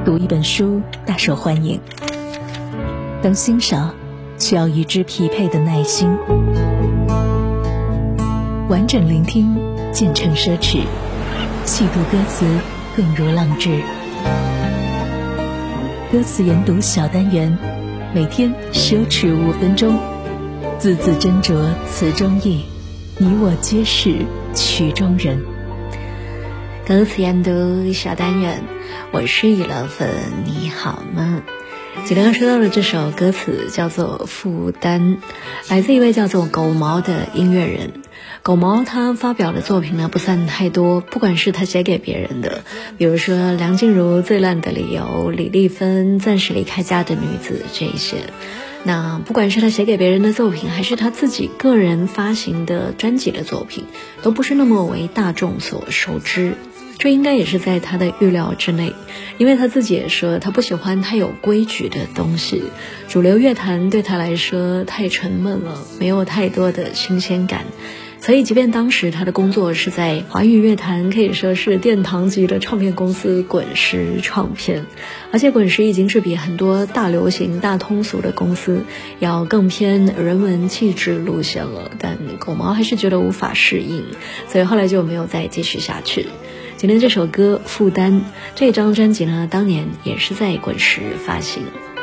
读一本书大受欢迎，当欣赏需要与之匹配的耐心，完整聆听渐成奢侈，细读歌词更如浪掷。歌词研读小单元，每天奢侈5分钟，字字斟酌词中意，你我皆是曲中人。 歌词研读小单元，我是雨乐粉，你好吗？今天要说到的这首歌词叫做《负担》，来自一位叫做狗毛的音乐人。狗毛他发表的作品呢不算太多，不管是他写给别人的，比如说梁静茹最烂的理由、李丽芬暂时离开家的女子这一些，那不管是他写给别人的作品，还是他自己个人发行的专辑的作品，都不是那么为大众所熟知。这应该也是在他的预料之内，因为他自己也说他不喜欢太有规矩的东西，主流乐坛对他来说太沉闷了，没有太多的新鲜感。所以即便当时他的工作是在华语乐坛可以说是殿堂级的唱片公司滚石唱片，而且滚石已经是比很多大流行大通俗的公司要更偏人文气质路线了，但狗毛还是觉得无法适应，所以后来就没有再继续下去。今天这首歌《负担》这张专辑呢，当年也是在滚石发行。